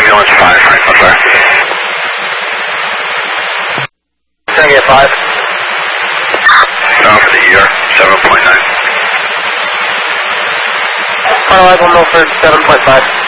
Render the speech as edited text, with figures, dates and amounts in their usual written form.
Ambulance 5, Franklin Fire. Tango 5. Down for the ER, 7.9. Finalize 1 Milford, 7.5.